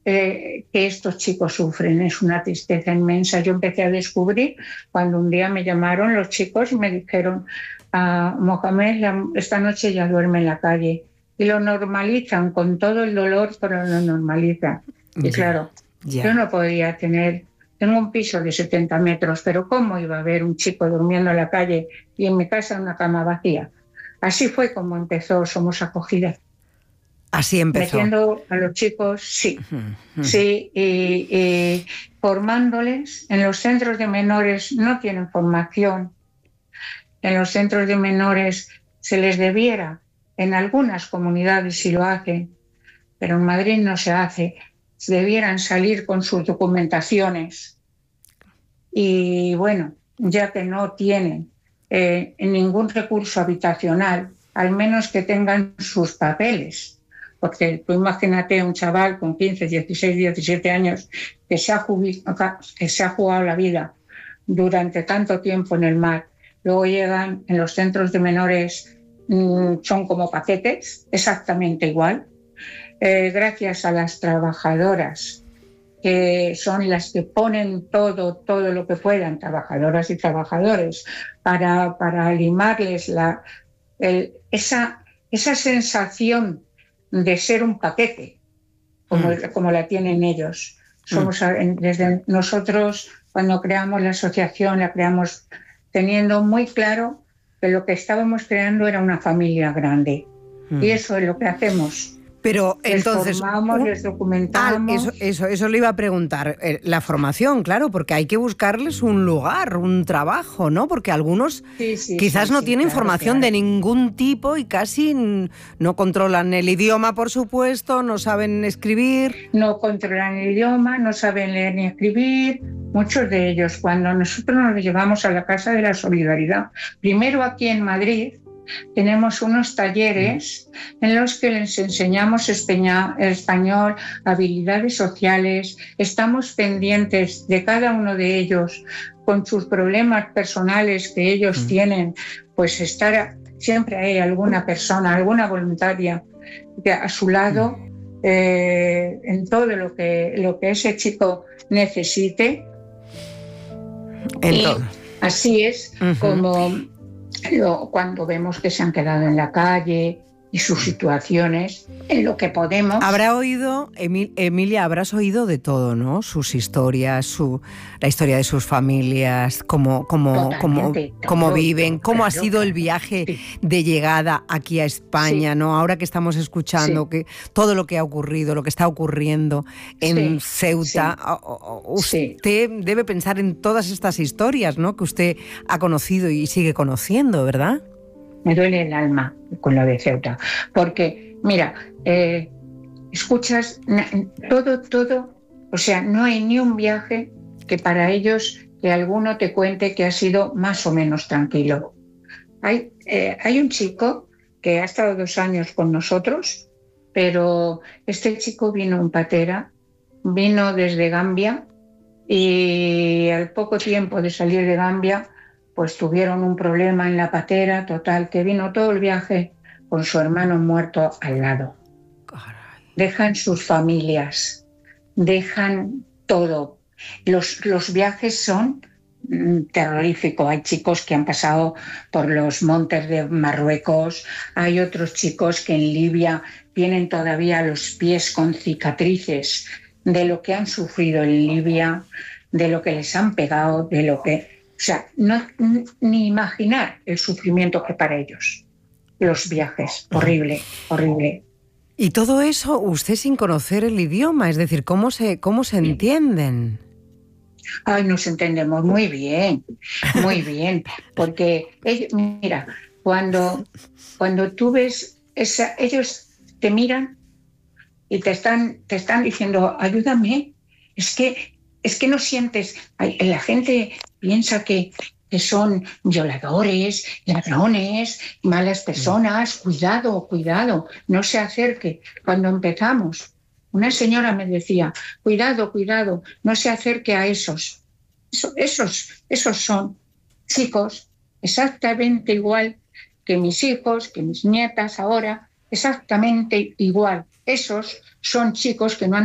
que estos chicos sufren. Es una tristeza inmensa. Yo empecé a descubrir cuando un día me llamaron los chicos y me dijeron: Mohamed esta noche ya duerme en la calle. Y lo normalizan con todo el dolor, pero lo normalizan. Y claro, yo no podía tengo un piso de 70 metros, pero ¿cómo iba a haber un chico durmiendo en la calle y en mi casa una cama vacía? Así fue como empezó Somos Acogida. Así empezó. Metiendo a los chicos, sí, y formándoles. En los centros de menores no tienen formación. En los centros de menores se les debiera, en algunas comunidades sí lo hacen, pero en Madrid no se hace. Debieran salir con sus documentaciones. Y bueno, ya que no tienen ningún recurso habitacional, al menos que tengan sus papeles. Porque tú imagínate un chaval con 15, 16, 17 años que se ha jugado la vida durante tanto tiempo en el mar. Luego llegan en los centros de menores, son como paquetes, exactamente igual. Gracias a las trabajadoras, que son las que ponen todo lo que puedan, trabajadoras y trabajadores, para limarles esa sensación de ser un paquete, como la tienen ellos. Desde nosotros, cuando creamos la asociación, la creamos teniendo muy claro que lo que estábamos creando era una familia grande. Y eso es lo que hacemos. Pero les entonces formamos, les documentamos. Eso le iba a preguntar. La formación, claro, porque hay que buscarles un lugar, un trabajo, ¿no? Porque algunos quizás no tienen formación de ningún tipo y casi no controlan el idioma, por supuesto, no saben escribir. No controlan el idioma, no saben leer ni escribir. Muchos de ellos, cuando nosotros nos los llevamos a la Casa de la Solidaridad, primero aquí en Madrid, tenemos unos talleres en los que les enseñamos español, habilidades sociales, estamos pendientes de cada uno de ellos con sus problemas personales que ellos tienen, pues siempre hay alguna persona, alguna voluntaria a su lado en todo lo que ese chico necesite. Entonces, y así es como cuando vemos que se han quedado en la calle y sus situaciones, en lo que podemos. Habrá oído, Emilia, habrás oído de todo, ¿no? Sus historias, la historia de sus familias, cómo viven, cómo ha sido el viaje de llegada aquí a España, ¿no? Ahora que estamos escuchando que todo lo que ha ocurrido, lo que está ocurriendo en Ceuta, usted debe pensar en todas estas historias, ¿no? Que usted ha conocido y sigue conociendo, ¿verdad? Me duele el alma con lo de Ceuta, porque, mira, escuchas todo, o sea, no hay ni un viaje que para ellos que alguno te cuente que ha sido más o menos tranquilo. Hay un chico que ha estado 2 años con nosotros, pero este chico vino en patera, vino desde Gambia y al poco tiempo de salir de Gambia pues tuvieron un problema en la patera, total, que vino todo el viaje con su hermano muerto al lado. Caray. Dejan sus familias, dejan todo. Los viajes son terroríficos. Hay chicos que han pasado por los montes de Marruecos, hay otros chicos que en Libia tienen todavía los pies con cicatrices de lo que han sufrido en Libia, de lo que les han pegado, de lo que... O sea, ni imaginar el sufrimiento que para ellos. Los viajes, horrible. Y todo eso usted sin conocer el idioma, es decir, ¿cómo se entienden? Ay, nos entendemos muy bien, porque mira, cuando tú ves ellos te miran y te están diciendo, ayúdame, es que no sientes, la gente piensa que son violadores, ladrones, malas personas. Cuidado, no se acerque. Cuando empezamos, una señora me decía, cuidado, no se acerque a esos. Esos son chicos exactamente igual que mis hijos, que mis nietas ahora, exactamente igual. Esos son chicos que no han